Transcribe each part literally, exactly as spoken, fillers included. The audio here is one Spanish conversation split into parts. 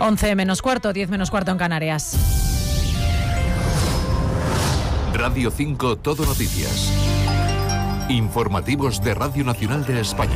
once menos cuarto, diez menos cuarto en Canarias. Radio cinco Todo Noticias. Informativos de Radio Nacional de España.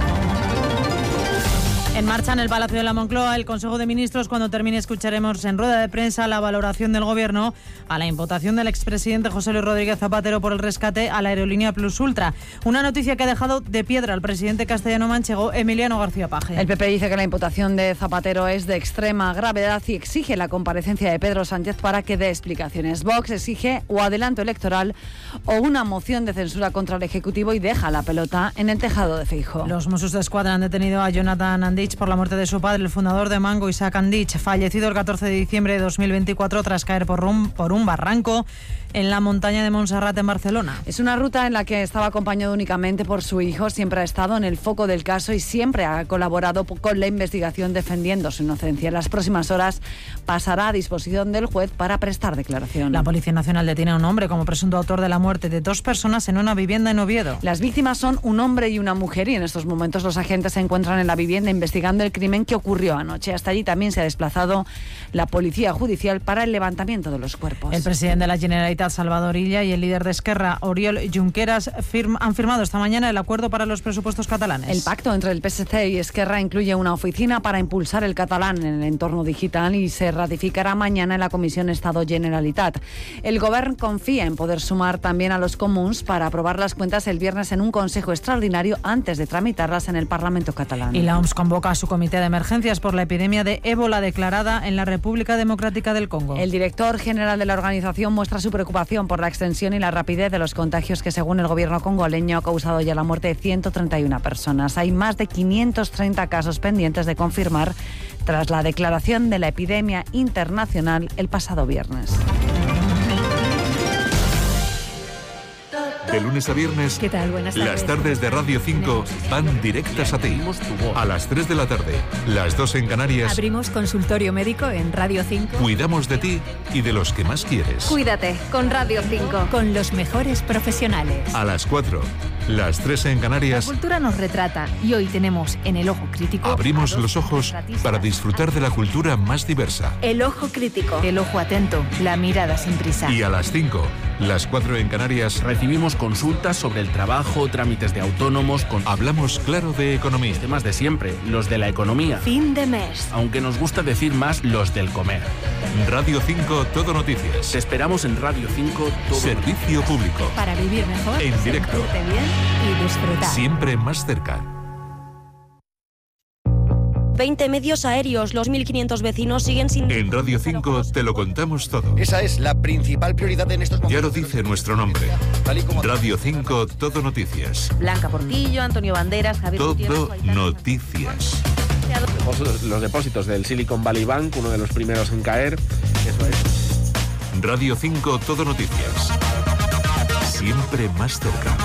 En marcha en el Palacio de la Moncloa el Consejo de Ministros. Cuando termine escucharemos en rueda de prensa la valoración del Gobierno a la imputación del expresidente José Luis Rodríguez Zapatero por el rescate a la aerolínea Plus Ultra. Una noticia que ha dejado de piedra al presidente castellano-manchego Emiliano García Paje. El P P dice que la imputación de Zapatero es de extrema gravedad y exige la comparecencia de Pedro Sánchez para que dé explicaciones. Vox exige o adelanto electoral o una moción de censura contra el Ejecutivo y deja la pelota en el tejado de Feijóo. Los Mossos d'Esquadra han detenido a Jonathan Andich por la muerte de su padre, el fundador de Mango, Isaac Andich, fallecido el catorce de diciembre de dos mil veinticuatro tras caer por un, por un barranco en la montaña de Montserrat en Barcelona. Es una ruta en la que estaba acompañado únicamente por su hijo, siempre ha estado en el foco del caso y siempre ha colaborado con la investigación defendiendo su inocencia. En las próximas horas pasará a disposición del juez para prestar declaración. La Policía Nacional detiene a un hombre como presunto autor de la muerte de dos personas en una vivienda en Oviedo. Las víctimas son un hombre y una mujer y en estos momentos los agentes se encuentran en la vivienda investigando el crimen que ocurrió anoche. Hasta allí también se ha desplazado la Policía Judicial para el levantamiento de los cuerpos. El presidente de la Generalitat, Salvador Illa, y el líder de Esquerra, Oriol Junqueras, firm, han firmado esta mañana el acuerdo para los presupuestos catalanes. El pacto entre el P S C y Esquerra incluye una oficina para impulsar el catalán en el entorno digital y se ratificará mañana en la Comisión Estado Generalitat. El Govern confía en poder sumar también a los comuns para aprobar las cuentas el viernes en un consejo extraordinario antes de tramitarlas en el Parlamento catalán. Y la O M S convoca a su comité de emergencias por la epidemia de ébola declarada en la República Democrática del Congo. El director general de la organización muestra su preocupación por la extensión y la rapidez de los contagios que, según el gobierno congoleño, ha causado ya la muerte de ciento treinta y una personas. Hay más de quinientos treinta casos pendientes de confirmar tras la declaración de la epidemia internacional el pasado viernes. De lunes a viernes, ¿Qué tal? Buenas tardes. las tardes de Radio cinco van directas a ti. A las tres de la tarde, las dos en Canarias, Abrimos consultorio médico en Radio cinco. cuidamos de ti y de los que más quieres. Cuídate con Radio cinco. Con los mejores profesionales. A las cuatro, las tres en La Canarias, cultura nos retrata y hoy tenemos en El Ojo Crítico abrimos a dos los ojos retratistas. para disfrutar de la cultura más diversa. El Ojo Crítico. El ojo atento, la mirada sin prisa. Y a las cinco, las cuatro en Canarias, Recibimos consultas sobre el trabajo, trámites de autónomos, con hablamos claro de economía. temas de siempre, los de la economía. Fin de mes. Aunque nos gusta decir más los del comer. Radio cinco Todo Te Noticias. esperamos en Radio cinco todo. Servicio público. Para vivir mejor, En directo. sentirte bien y disfrutar. Siempre más cerca. veinte medios aéreos. Los mil quinientos vecinos siguen sin... En Radio cinco te lo contamos todo. Esa es la principal prioridad en estos momentos. Ya lo dice nuestro nombre. Tal y como- Radio cinco Todo Noticias. Blanca Portillo, Antonio Banderas, Javier Todo noticias. Los, los depósitos del Silicon Valley Bank, uno de los primeros en caer. Eso es. Radio cinco Todo Noticias. Siempre más cerca.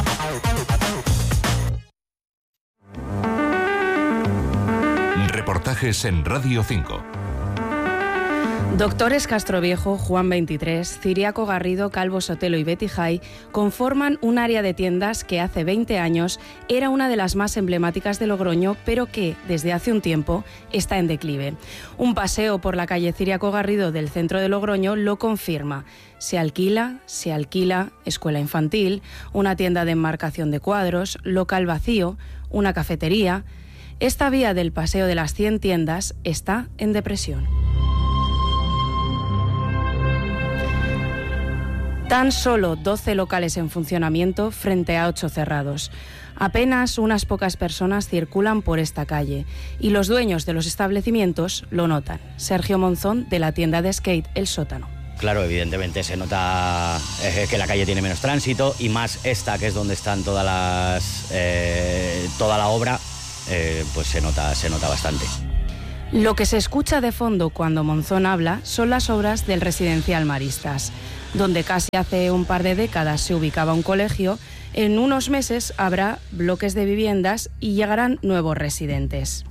Reportajes en Radio cinco. Doctores Castroviejo, Juan veintitrés, Ciriaco Garrido, Calvo Sotelo y Betty Jai conforman un área de tiendas que hace veinte años era una de las más emblemáticas de Logroño, pero que desde hace un tiempo está en declive. Un paseo por la calle Ciriaco Garrido del centro de Logroño lo confirma. Se alquila, se alquila, escuela infantil, una tienda de enmarcación de cuadros, local vacío, una cafetería. Esta vía del Paseo de las cien tiendas está en depresión. Tan solo doce locales en funcionamiento frente a ocho cerrados. Apenas unas pocas personas circulan por esta calle y los dueños de los establecimientos lo notan. Sergio Monzón, de la tienda de skate El Sótano. Claro, evidentemente se nota eh, que la calle tiene menos tránsito y más esta, que es donde están todas las eh, toda la obra, eh, pues se nota, se nota bastante. Lo que se escucha de fondo cuando Monzón habla son las obras del residencial Maristas, donde casi hace un par de décadas se ubicaba un colegio. En unos meses habrá bloques de viviendas y llegarán nuevos residentes.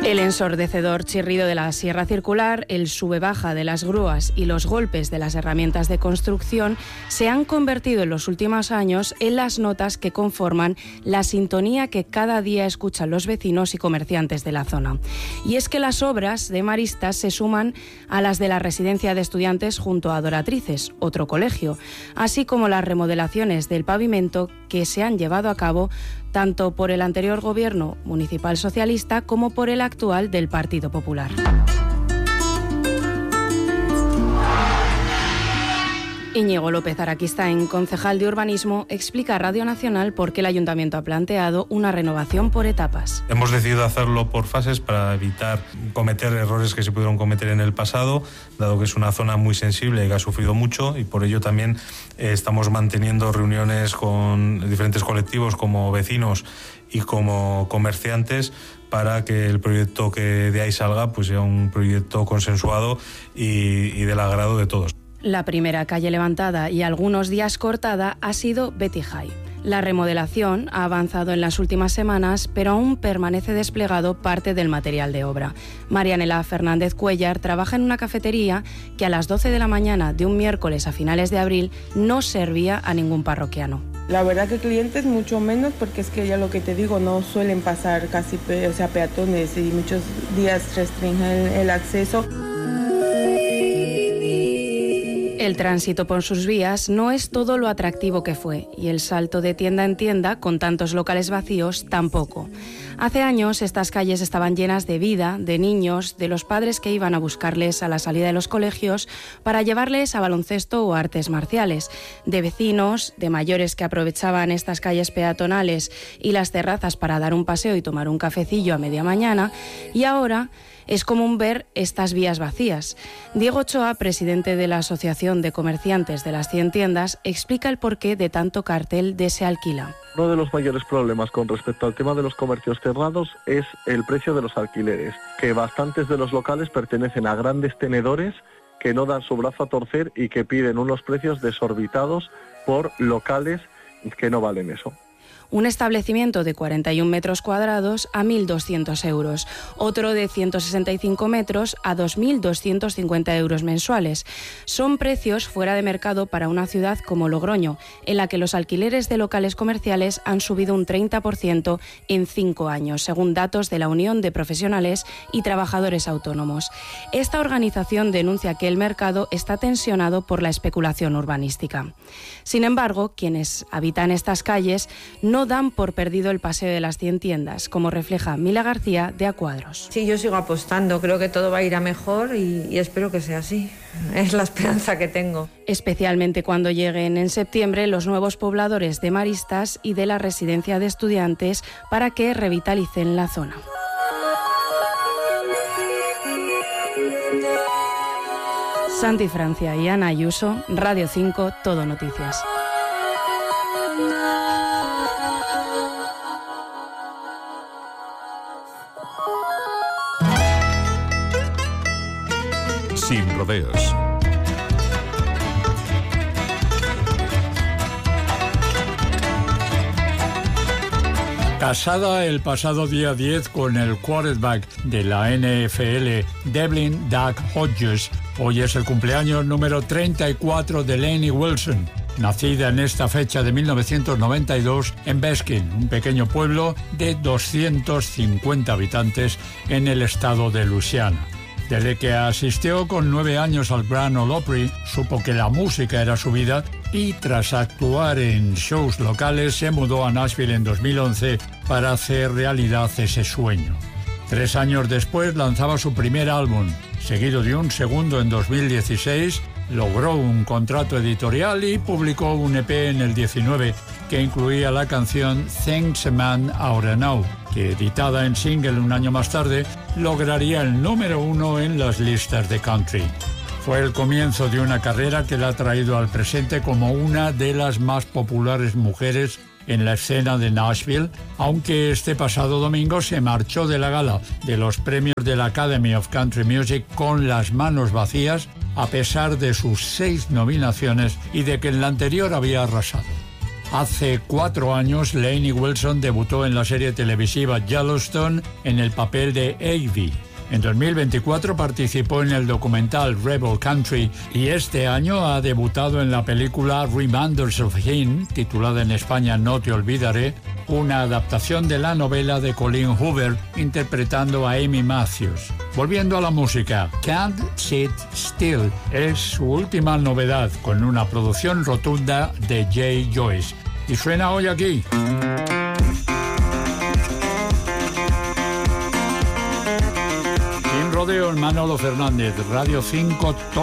El ensordecedor chirrido de la sierra circular, el sube-baja de las grúas y los golpes de las herramientas de construcción se han convertido en los últimos años en las notas que conforman la sintonía que cada día escuchan los vecinos y comerciantes de la zona. Y es que las obras de Maristas se suman a las de la residencia de estudiantes junto a Adoratrices, otro colegio, así como las remodelaciones del pavimento que se han llevado a cabo tanto por el anterior gobierno municipal socialista como por el actual del Partido Popular. Íñigo López Araquistain, concejal de Urbanismo, explica a Radio Nacional por qué el Ayuntamiento ha planteado una renovación por etapas. Hemos decidido hacerlo por fases para evitar cometer errores que se pudieron cometer en el pasado, dado que es una zona muy sensible y que ha sufrido mucho, y por ello también eh, estamos manteniendo reuniones con diferentes colectivos como vecinos y como comerciantes para que el proyecto que de ahí salga pues sea un proyecto consensuado y, y del agrado de todos. La primera calle levantada y algunos días cortada ha sido Betty High. La remodelación ha avanzado en las últimas semanas, pero aún permanece desplegado parte del material de obra. Marianela Fernández Cuellar trabaja en una cafetería que a las doce de la mañana de un miércoles a finales de abril no servía a ningún parroquiano. La verdad que clientes mucho menos, porque es que ya lo que te digo, no suelen pasar casi pe- o sea, peatones y muchos días restringen el, el acceso. El tránsito por sus vías no es todo lo atractivo que fue, y el salto de tienda en tienda, con tantos locales vacíos, tampoco. Hace años estas calles estaban llenas de vida, de niños, de los padres que iban a buscarles a la salida de los colegios para llevarles a baloncesto o artes marciales, de vecinos, de mayores que aprovechaban estas calles peatonales y las terrazas para dar un paseo y tomar un cafecillo a media mañana, y ahora es común ver estas vías vacías. Diego Ochoa, presidente de la Asociación de Comerciantes de las cien tiendas, explica el porqué de tanto cartel de se alquila. Uno de los mayores problemas con respecto al tema de los comercios cerrados es el precio de los alquileres, que bastantes de los locales pertenecen a grandes tenedores que no dan su brazo a torcer y que piden unos precios desorbitados por locales que no valen eso. Un establecimiento de cuarenta y un metros cuadrados a mil doscientos euros, otro de ciento sesenta y cinco metros a dos mil doscientos cincuenta euros mensuales. Son precios fuera de mercado para una ciudad como Logroño, en la que los alquileres de locales comerciales han subido un treinta por ciento en cinco años, según datos de la Unión de Profesionales y Trabajadores Autónomos. Esta organización denuncia que el mercado está tensionado por la especulación urbanística. Sin embargo, quienes habitan estas calles no dan por perdido el paseo de las cien tiendas, como refleja Mila García de Acuadros. Sí, yo sigo apostando, creo que todo va a ir a mejor y, y espero que sea así. Es la esperanza que tengo. Especialmente cuando lleguen en septiembre los nuevos pobladores de Maristas y de la residencia de estudiantes para que revitalicen la zona. Santi Francia y Ana Ayuso, Radio cinco, Todo Noticias. Sin rodeos. Casada el pasado día diez con el quarterback de la N F L, Devlin Doug Hodges, hoy es el cumpleaños número treinta y cuatro de Lainey Wilson, nacida en esta fecha de mil novecientos noventa y dos en Beskin, un pequeño pueblo de doscientos cincuenta habitantes en el estado de Luisiana. Desde que asistió con nueve años al Grand Ole Opry, supo que la música era su vida y tras actuar en shows locales se mudó a Nashville en dos mil once para hacer realidad ese sueño. Tres años después lanzaba su primer álbum, seguido de un segundo en dos mil dieciséis, logró un contrato editorial y publicó un E P en el diecinueve que incluía la canción Things a Man Oughta Know, que editada en single un año más tarde, lograría el número uno en las listas de country. Fue el comienzo de una carrera que la ha traído al presente como una de las más populares mujeres en la escena de Nashville, aunque este pasado domingo se marchó de la gala de los premios de la Academy of Country Music con las manos vacías, a pesar de sus seis nominaciones y de que en la anterior había arrasado. Hace cuatro años, Lainey Wilson debutó en la serie televisiva Yellowstone en el papel de Avie. En dos mil veinticuatro participó en el documental Rebel Country y este año ha debutado en la película Reminders of Him, titulada en España No te olvidaré, una adaptación de la novela de Colleen Hoover, interpretando a Amy Matthews. Volviendo a la música, Can't Sit Still es su última novedad, con una producción rotunda de Jay Joyce. Y suena hoy aquí. Sin rodeo, Manolo Fernández, Radio cinco.